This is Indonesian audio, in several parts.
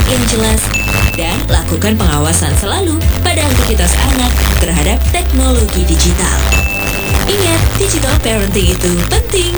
yang jelas, dan lakukan pengawasan selalu pada aktivitas anak terhadap teknologi digital. Ingat, digital parenting itu penting.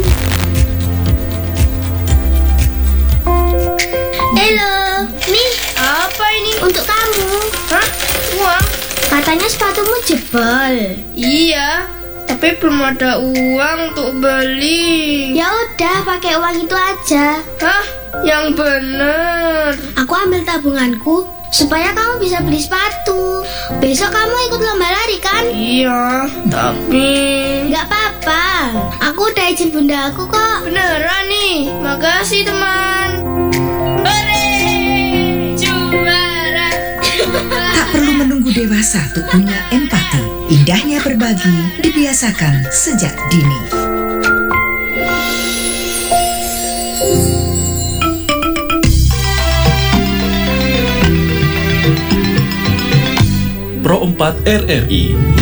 Halo, nih Apa ini? untuk kamu. Hah? Uang? Katanya sepatumu jebol. Iya, tapi belum ada uang untuk beli. Ya udah, pakai uang itu aja. Hah? Yang bener. Aku ambil tabunganku supaya kamu bisa beli sepatu. Besok kamu ikut lomba lari kan? Iya, tapi Nggak apa-apa. Aku udah izin bunda aku kok. beneran nih. Makasih teman. Hore! Juara. Tak perlu menunggu dewasa untuk punya empati. Indahnya berbagi dibiasakan sejak dini. Pro 4 RRI.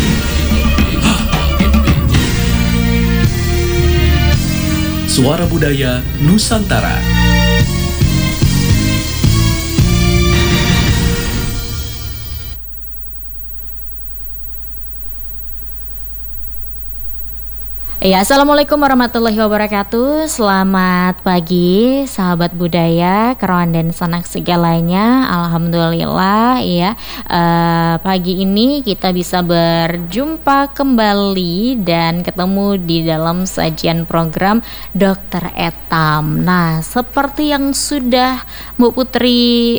Suara Budaya Nusantara. Ya, Assalamualaikum warahmatullahi wabarakatuh. Selamat pagi sahabat budaya, kerawan dan sanak segalanya. Alhamdulillah ya, pagi ini kita bisa berjumpa kembali dan ketemu di dalam sajian program Dokter Etam. Nah, seperti yang sudah Mbak Putri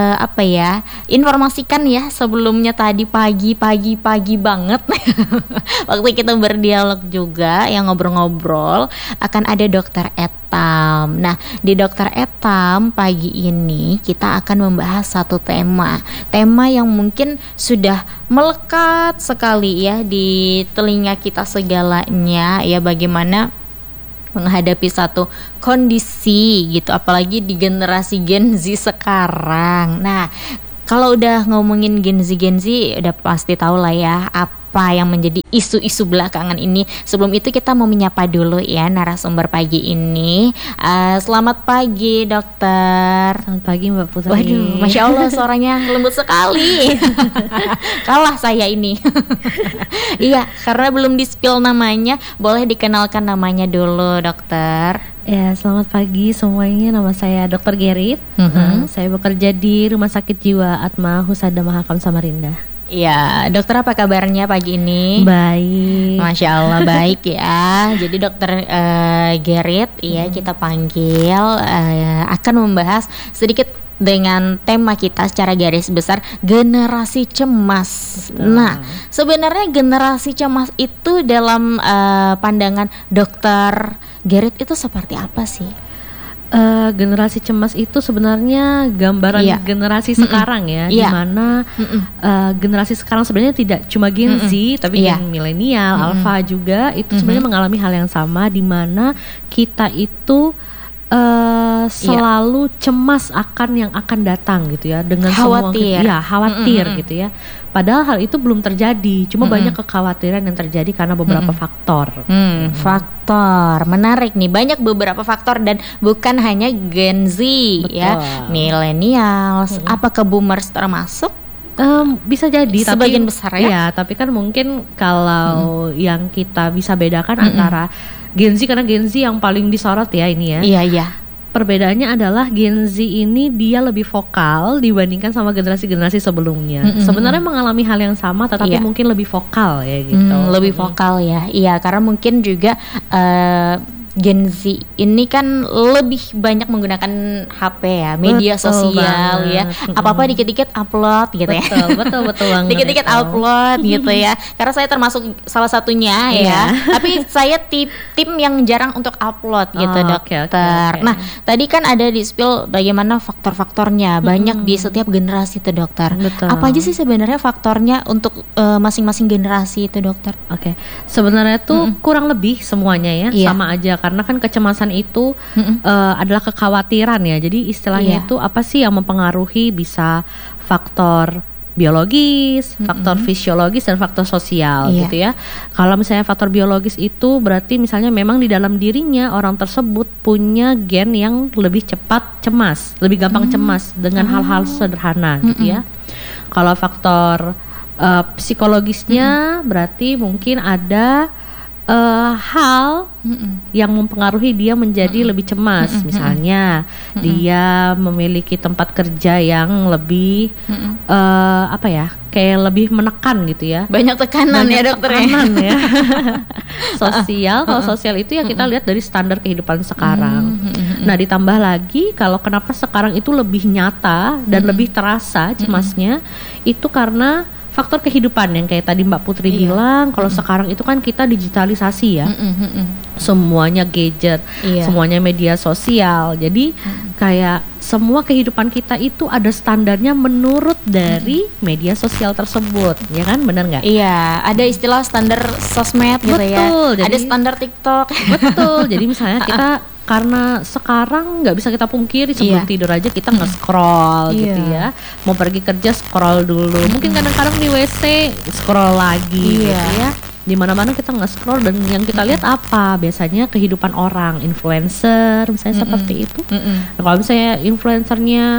informasikan ya sebelumnya tadi pagi banget waktu kita berdialog juga yang ngobrol-ngobrol akan ada Dokter Etam. Nah, di Dokter Etam pagi ini kita akan membahas satu tema yang mungkin sudah melekat sekali ya di telinga kita segalanya ya, bagaimana menghadapi satu kondisi gitu, apalagi di generasi Gen Z sekarang. Nah, kalau udah ngomongin Gen Z udah pasti tahu lah ya apa yang menjadi isu-isu belakangan ini. Sebelum itu kita mau menyapa dulu ya narasumber pagi ini. Selamat pagi dokter. Selamat pagi Mbak Putri. Waduh, Masya Allah suaranya lembut sekali. Kalah saya ini. Iya, karena belum di-spill namanya. Boleh dikenalkan namanya dulu dokter. Ya, selamat pagi semuanya. Nama saya Dr. Gerit. Saya bekerja di Rumah Sakit Jiwa Atma Husada Mahakam Samarinda. Iya, dokter apa kabarnya pagi ini? Baik. Masya Allah baik ya. Jadi dokter Gerit ya kita panggil akan membahas sedikit dengan tema kita secara garis besar, generasi cemas. Betul. Nah, sebenarnya generasi cemas itu dalam pandangan dokter Gerit itu seperti apa sih? Generasi cemas itu sebenarnya gambaran generasi sekarang ya, di mana generasi sekarang sebenarnya tidak cuma Gen Z, tapi Gen milenial, alpha juga itu sebenarnya mengalami hal yang sama, di mana kita itu selalu cemas akan yang akan datang gitu ya, dengan khawatir. Khawatir gitu ya. Padahal hal itu belum terjadi, cuma banyak kekhawatiran yang terjadi karena beberapa faktor. Faktor menarik nih, banyak beberapa faktor dan bukan hanya Gen Z. Betul. Ya, millennials, apakah boomers termasuk? Bisa jadi, sebagian besar ya. Iya, tapi kan mungkin kalau yang kita bisa bedakan antara Gen Z, karena Gen Z yang paling disorot ya ini ya. Iya. Perbedaannya adalah Gen Z ini dia lebih vokal dibandingkan sama generasi-generasi sebelumnya. Sebenarnya mengalami hal yang sama, tetapi mungkin lebih vokal ya gitu. Lebih vokal ya. Iya, karena mungkin juga Gen Z ini kan lebih banyak menggunakan HP ya, media sosial ya. Apa-apa dikit-dikit upload gitu ya. Betul banget. Dikit-dikit upload gitu ya. Karena saya termasuk salah satunya ya. Tapi saya tim yang jarang untuk upload gitu, dokter. Okay. Nah, tadi kan ada di spill bagaimana faktor-faktornya banyak di setiap generasi itu, dokter. Betul. Apa aja sih sebenarnya faktornya untuk masing-masing generasi itu, dokter? Oke. Sebenarnya tuh kurang lebih semuanya ya sama aja, karena kan kecemasan itu adalah kekhawatiran ya. Jadi istilahnya itu apa sih yang mempengaruhi, bisa faktor biologis, faktor fisiologis dan faktor sosial gitu ya. Kalau misalnya faktor biologis itu berarti misalnya memang di dalam dirinya orang tersebut punya gen yang lebih cepat cemas, lebih gampang cemas dengan hal-hal sederhana gitu ya. Kalau faktor psikologisnya berarti mungkin ada hal yang mempengaruhi dia menjadi lebih cemas. Misalnya dia memiliki tempat kerja yang lebih kayak lebih menekan gitu ya. Banyak tekanan ya dokter ya. Sosial, kalau sosial itu ya kita lihat dari standar kehidupan sekarang. Nah ditambah lagi kalau kenapa sekarang itu lebih nyata dan lebih terasa cemasnya itu karena faktor kehidupan yang kayak tadi Mbak Putri bilang, kalau sekarang itu kan kita digitalisasi ya, semuanya gadget, semuanya media sosial, jadi kayak semua kehidupan kita itu ada standarnya menurut dari media sosial tersebut, ya kan, benar nggak? Iya, ada istilah standar sosmed gitu ya, jadi, ada standar TikTok. Betul, jadi misalnya kita karena sekarang nggak bisa kita pungkiri sebelum tidur aja kita nge-scroll gitu ya, mau pergi kerja scroll dulu, mungkin kadang-kadang di WC scroll lagi gitu ya, di mana-mana kita nge-scroll dan yang kita lihat apa biasanya kehidupan orang, influencer misalnya seperti itu. Nah, kalau misalnya influencernya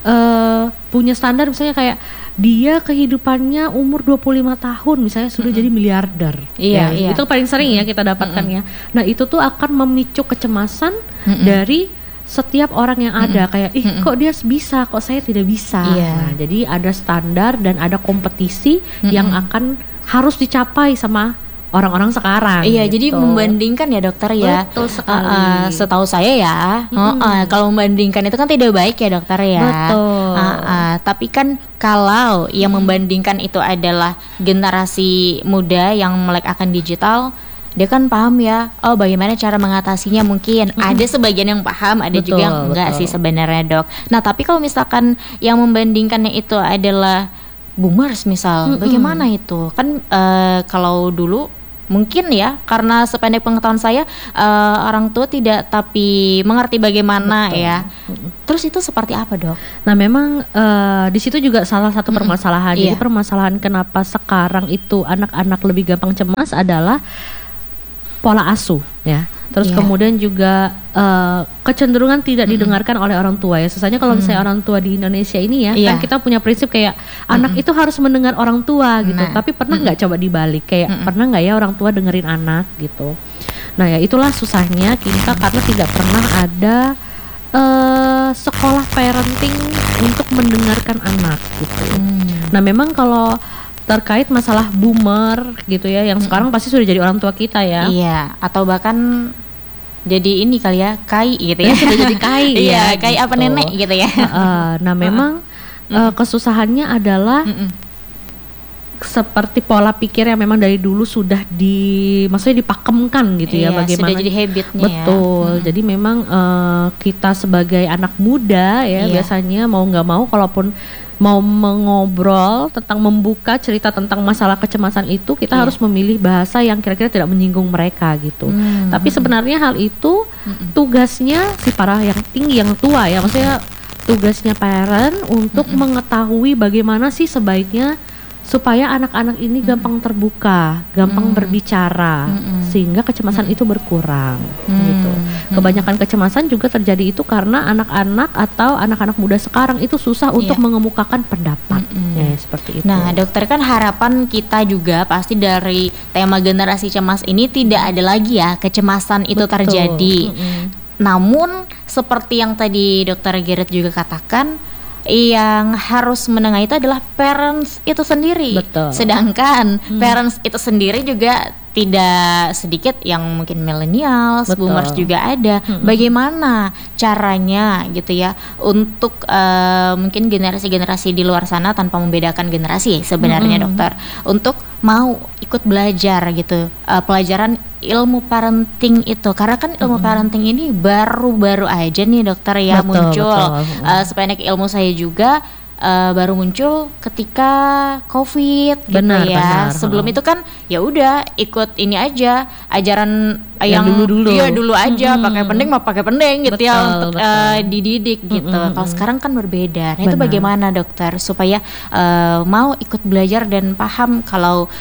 punya standar misalnya kayak dia kehidupannya umur 25 tahun misalnya sudah jadi miliarder. Itu paling sering ya kita dapatkan ya. Nah, itu tuh akan memicu kecemasan dari setiap orang yang ada, kayak kok dia bisa, kok saya tidak bisa. Nah, jadi ada standar dan ada kompetisi yang akan harus dicapai sama orang-orang sekarang. Iya, gitu. Jadi membandingkan ya dokter ya. Betul sekali. Setahu saya ya, kalau membandingkan itu kan tidak baik ya dokter ya. Betul. Tapi kan kalau yang membandingkan itu adalah generasi muda yang melek akan digital, dia kan paham ya, oh bagaimana cara mengatasinya mungkin. Ada sebagian yang paham, ada juga yang enggak sih sebenarnya dok. Nah tapi kalau misalkan yang membandingkannya itu adalah boomers misal, bagaimana itu? Kan kalau dulu mungkin ya, karena sependek pengetahuan saya orang tua tidak tapi mengerti bagaimana ya. Terus itu seperti apa dok? Nah memang di situ juga salah satu permasalahan. Jadi permasalahan kenapa sekarang itu anak-anak lebih gampang cemas adalah pola asuh ya. Terus kemudian juga kecenderungan tidak didengarkan oleh orang tua ya. Sesungguhnya kalau misalnya orang tua di Indonesia ini ya, kan kita punya prinsip kayak anak itu harus mendengar orang tua gitu. Tapi pernah nggak coba dibalik kayak pernah nggak ya orang tua dengerin anak gitu. Nah ya itulah susahnya kita karena tidak pernah ada sekolah parenting untuk mendengarkan anak gitu. Nah memang kalau terkait masalah boomer gitu ya, yang sekarang pasti sudah jadi orang tua kita ya. Iya, atau bahkan jadi ini kali ya, kai gitu ya. Sudah jadi kai ya. Kai gitu. apa nenek gitu ya. Nah memang kesusahannya adalah seperti pola pikir yang memang dari dulu sudah maksudnya dipakemkan gitu ya, bagaimana sudah jadi habitnya. Betul. Jadi memang kita sebagai anak muda ya biasanya mau nggak mau kalaupun mau mengobrol tentang membuka cerita tentang masalah kecemasan itu kita harus memilih bahasa yang kira-kira tidak menyinggung mereka gitu. Tapi sebenarnya hal itu tugasnya si para yang tinggi, yang tua ya, maksudnya tugasnya parent untuk mengetahui bagaimana sih sebaiknya supaya anak-anak ini gampang terbuka, gampang berbicara, sehingga kecemasan itu berkurang gitu. Kebanyakan kecemasan juga terjadi itu karena anak-anak atau anak-anak muda sekarang itu susah untuk mengemukakan pendapat. Ya, seperti itu. Nah, dokter, kan harapan kita juga pasti dari tema generasi cemas ini tidak ada lagi ya kecemasan itu terjadi. Namun seperti yang tadi dokter Gerrit juga katakan, yang harus menengah itu adalah parents itu sendiri. Betul. Sedangkan parents itu sendiri juga tidak sedikit yang mungkin millennials, boomers juga ada. Bagaimana caranya gitu ya untuk mungkin generasi-generasi di luar sana tanpa membedakan generasi sebenarnya dokter, untuk mau ikut belajar gitu pelajaran ilmu parenting itu, karena kan ilmu parenting ini baru-baru aja nih dokter ya muncul. Sependek ilmu saya juga baru muncul ketika COVID Benar, gitu ya. benar. Sebelum itu kan ya udah ikut ini aja ajaran yang dulu-dulu. Iya dulu aja pakai pending mah pakai pending gitu ya untuk dididik gitu. Kalau sekarang kan berbeda. Nah itu Benar. bagaimana dokter supaya mau ikut belajar dan paham kalau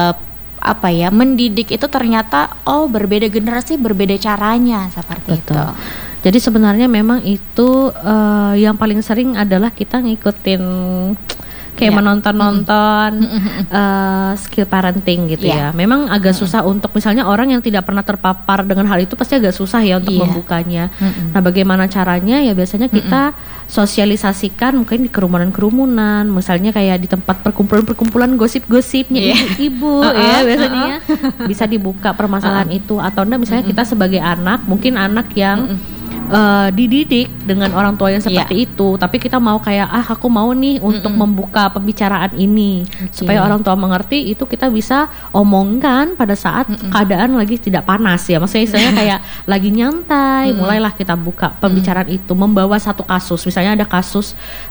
mendidik itu ternyata berbeda generasi berbeda caranya seperti Betul. itu. Jadi sebenarnya memang itu yang paling sering adalah kita ngikutin kayak menonton-nonton skill parenting gitu ya. Memang agak susah untuk misalnya orang yang tidak pernah terpapar dengan hal itu pasti agak susah ya untuk membukanya. Nah, bagaimana caranya? Ya biasanya kita sosialisasikan mungkin di kerumunan-kerumunan, misalnya kayak di tempat perkumpulan-perkumpulan gosip-gosipnya ibu-ibu ya biasanya bisa dibuka permasalahan itu, atau enggak misalnya kita sebagai anak, mungkin anak yang dididik dengan orang tua yang seperti itu, tapi kita mau kayak aku mau nih untuk membuka pembicaraan ini supaya orang tua mengerti, itu kita bisa omongkan pada saat keadaan lagi tidak panas ya, maksudnya istilahnya kayak lagi nyantai, mulailah kita buka pembicaraan itu, membawa satu kasus, misalnya ada kasus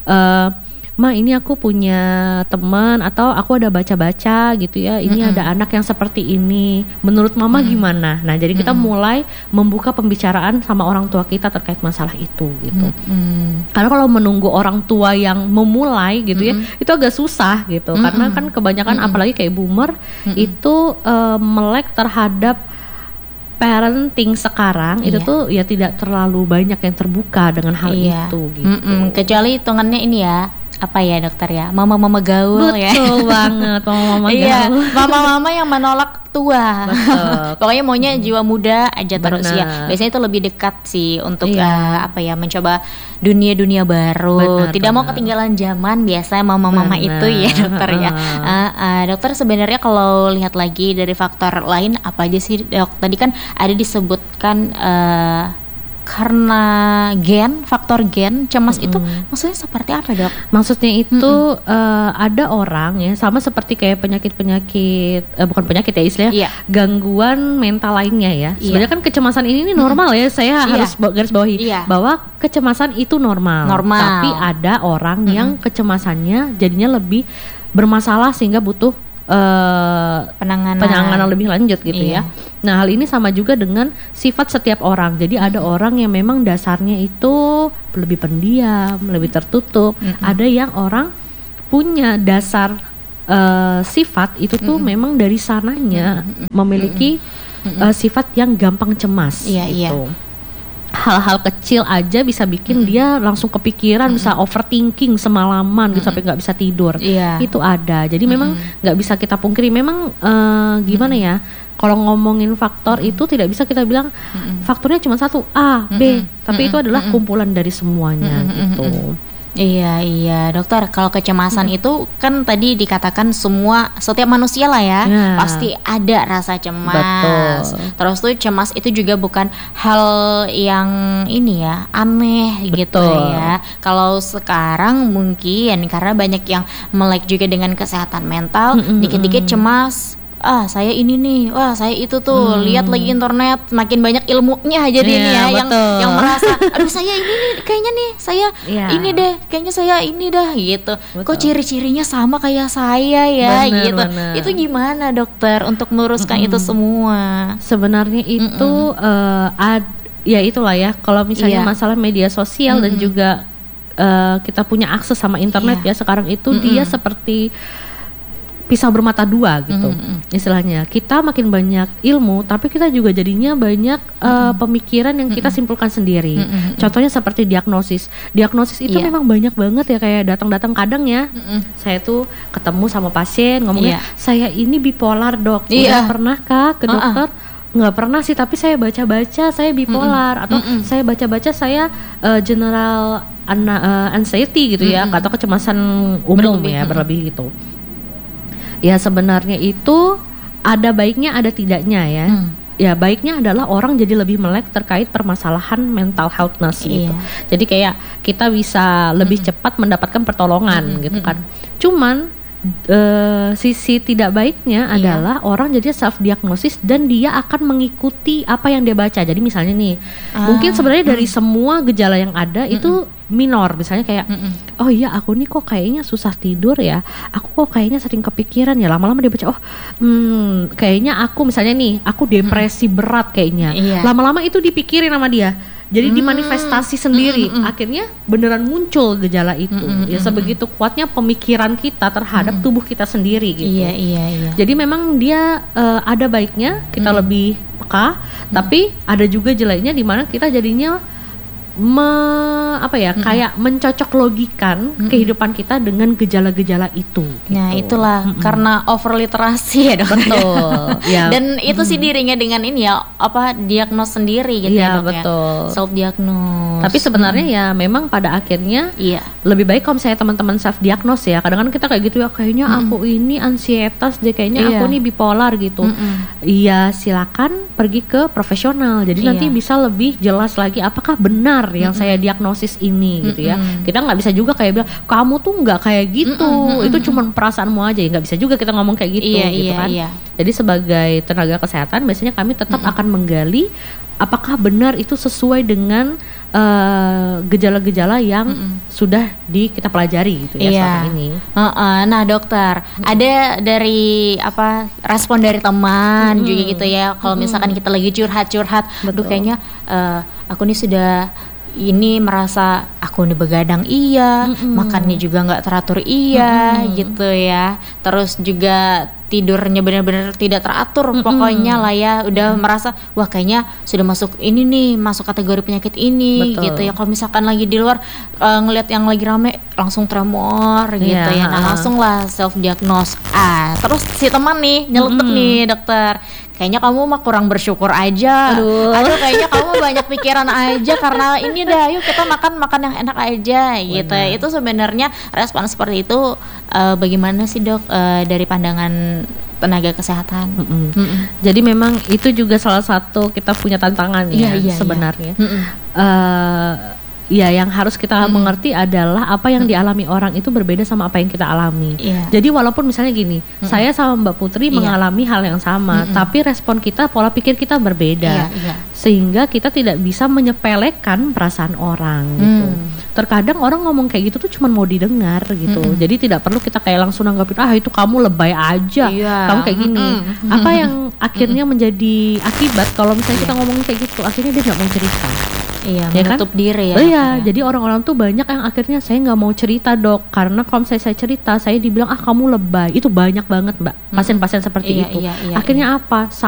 Ma ini aku punya teman atau aku ada baca-baca gitu ya, ini ada anak yang seperti ini, menurut mama gimana? Nah jadi kita mulai membuka pembicaraan sama orang tua kita terkait masalah itu gitu. Karena kalau menunggu orang tua yang memulai gitu ya, itu agak susah gitu, karena kan kebanyakan apalagi kayak boomer itu melek terhadap parenting sekarang itu tuh ya tidak terlalu banyak yang terbuka dengan hal itu gitu. Kecuali hitungannya ini ya, apa ya dokter ya, mama-mama gaul. Betul banget, mama-mama gaul. Mama-mama yang menolak tua. Pokoknya maunya jiwa muda aja terus ya. Biasanya itu lebih dekat sih untuk mencoba dunia-dunia baru. Tidak mau ketinggalan zaman, biasanya mama-mama itu ya dokter ya. Dokter sebenarnya kalau lihat lagi dari faktor lain apa aja sih dok? Tadi kan ada disebutkan karena faktor gen cemas itu maksudnya seperti apa dok? Maksudnya itu ada orang ya, sama seperti kayak penyakit-penyakit bukan penyakit ya istilahnya, gangguan mental lainnya ya. Sebenarnya kan kecemasan ini normal ya, saya harus garis bawahi bahwa kecemasan itu normal. Tapi ada orang yang kecemasannya jadinya lebih bermasalah sehingga butuh penanganan lebih lanjut gitu ya. Nah hal ini sama juga dengan sifat setiap orang. Jadi ada orang yang memang dasarnya itu lebih pendiam, lebih tertutup. Ada yang orang punya dasar sifat itu tuh memang dari sananya memiliki sifat yang gampang cemas gitu. Hal-hal kecil aja bisa bikin dia langsung kepikiran, bisa overthinking semalaman gitu sampai nggak bisa tidur. Itu ada. Jadi memang nggak bisa kita pungkiri. Memang gimana ya? Kalau ngomongin faktor itu tidak bisa kita bilang faktornya cuma satu A, B, tapi itu adalah kumpulan dari semuanya gitu. Iya dokter, kalau kecemasan itu kan tadi dikatakan setiap manusia lah ya, pasti ada rasa cemas. Betul. Terus tuh cemas itu juga bukan hal yang ini ya aneh gitu ya. Kalau sekarang mungkin karena banyak yang melek juga dengan kesehatan mental, dikit-dikit cemas. Saya ini nih, saya itu tuh, lihat lagi internet, makin banyak ilmunya aja nih ya, yang merasa, aduh saya ini nih, kayaknya nih saya ini deh, kayaknya saya ini dah gitu. Kok ciri-cirinya sama kayak saya ya, gitu. Itu gimana dokter untuk meluruskan itu semua? Sebenarnya itu ya itulah ya, kalau misalnya masalah media sosial dan juga kita punya akses sama internet ya sekarang itu dia seperti pisau bermata dua gitu istilahnya. Kita makin banyak ilmu tapi kita juga jadinya banyak pemikiran yang kita simpulkan sendiri. Contohnya seperti diagnosis itu memang banyak banget ya, kayak datang-datang kadang ya saya tuh ketemu sama pasien ngomongnya saya ini bipolar dok. Udah pernah kah ke dokter? Nggak pernah sih, tapi saya baca-baca saya bipolar, atau saya baca-baca saya general anxiety gitu ya, atau kecemasan umum berlebih gitu. Ya sebenarnya itu ada baiknya ada tidaknya ya. Ya baiknya adalah orang jadi lebih melek terkait permasalahan mental healthness gitu. Jadi kayak kita bisa lebih cepat mendapatkan pertolongan gitu kan. Cuman sisi tidak baiknya adalah orang jadi self diagnosis dan dia akan mengikuti apa yang dia baca. Jadi misalnya nih, mungkin sebenarnya dari semua gejala yang ada itu minor, misalnya kayak oh iya aku nih kok kayaknya susah tidur ya, aku kok kayaknya sering kepikiran ya, lama-lama dia baca kayaknya aku misalnya nih aku depresi berat kayaknya, lama-lama itu dipikirin sama dia. Jadi dimanifestasi sendiri, akhirnya beneran muncul gejala itu. Ya sebegitu kuatnya pemikiran kita terhadap tubuh kita sendiri gitu. Iya. Jadi memang dia ada baiknya kita lebih peka, tapi ada juga jeleknya di mana kita jadinya kayak mencocok logikan kehidupan kita dengan gejala-gejala itu. Nah, gitu. itulah karena over literasi ya, Dok. Betul. Ya. Dan itu sih dirinya dengan ini ya, diagnos sendiri gitu ya, Dok. Betul. Ya. Self diagnos. Tapi sebenarnya ya memang pada akhirnya lebih baik kalau misalnya teman-teman self diagnos ya. Kadang-kadang kita kayak gitu ya, kayaknya aku ini ansietas deh, kayaknya aku nih bipolar gitu. Iya, silakan pergi ke profesional. Jadi nanti bisa lebih jelas lagi apakah benar yang saya diagnosis ini gitu ya. Kita nggak bisa juga kayak bilang kamu tuh nggak kayak gitu, itu cuma perasaanmu aja ya, nggak bisa juga kita ngomong kayak gitu gitu kan. Jadi sebagai tenaga kesehatan biasanya kami tetap akan menggali apakah benar itu sesuai dengan gejala-gejala yang sudah kita pelajari gitu ya selama ini. Nah dokter, ada dari respon dari teman juga gitu ya. Kalau misalkan kita lagi curhat, aduh kayaknya aku nih sudah merasa aku nih begadang makannya juga nggak teratur gitu ya. Terus juga tidurnya benar-benar tidak teratur pokoknya lah ya, udah merasa wah kayaknya sudah masuk kategori penyakit ini. Betul. Gitu ya. Kalau misalkan lagi di luar ngelihat yang lagi rame langsung tremor gitu ya. Nah langsung lah self diagnose. Terus si teman nih nyeletuk nih dokter, kayaknya kamu mah kurang bersyukur aja. Aduh kayaknya kamu banyak pikiran aja karena ini dah, yuk kita makan yang enak aja gitu. Benar. Itu sebenarnya respon seperti itu bagaimana sih dok dari pandangan tenaga kesehatan? Jadi memang itu juga salah satu kita punya tantangan sebenarnya. Ya, yang harus kita mengerti adalah apa yang dialami orang itu berbeda sama apa yang kita alami. Jadi walaupun misalnya gini, saya sama Mbak Putri mengalami hal yang sama, tapi respon kita, pola pikir kita berbeda, sehingga kita tidak bisa menyepelekan perasaan orang gitu. Terkadang orang ngomong kayak gitu tuh cuma mau didengar gitu. Jadi tidak perlu kita kayak langsung nanggapin itu kamu lebay aja, kamu kayak gini. Apa yang akhirnya menjadi akibat kalau misalnya kita ngomong kayak gitu, akhirnya dia nggak mau cerita. Menutup diri ya. Jadi orang-orang tuh banyak yang akhirnya saya nggak mau cerita dok, karena kalau saya cerita saya dibilang kamu lebay. Itu banyak banget Mbak, pasien-pasien seperti itu. Akhirnya apa?